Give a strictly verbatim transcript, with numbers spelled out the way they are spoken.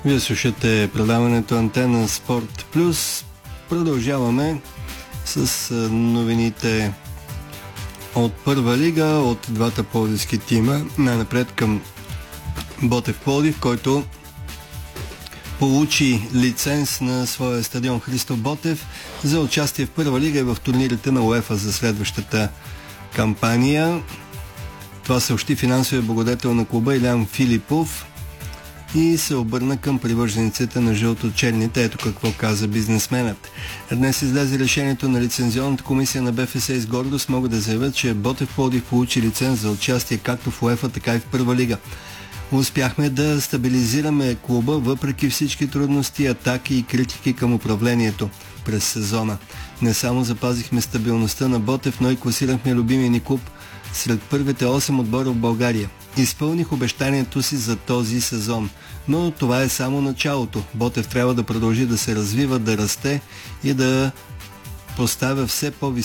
Вие слушате предаването Антена Спорт Плюс. Продължаваме с новините от Първа лига, от двата пловдивски тима. Най-напред към Ботев Пловдив, който получи лиценз на своя стадион Христо Ботев за участие в Първа лига и в турнирите на УЕФА за следващата кампания. Това съобщи финансовия благодетел на клуба Илян Филипов и се обърна към привържениците на жълто-черните. Ето какво каза бизнесменът. Днес излезе решението на лицензионната комисия на БФС и с гордост могат да заявят, че Ботев Пловдив получи лиценз за участие както в УЕФА, така и в Първа лига. Успяхме да стабилизираме клуба въпреки всички трудности, атаки и критики към управлението през сезона. Не само запазихме стабилността на Ботев, но и класирахме любимия ни клуб сред първите осем отбора в България. Изпълних обещанието си за този сезон, но това е само началото. Ботев трябва да продължи да се развива, да расте и да поставя все по-високо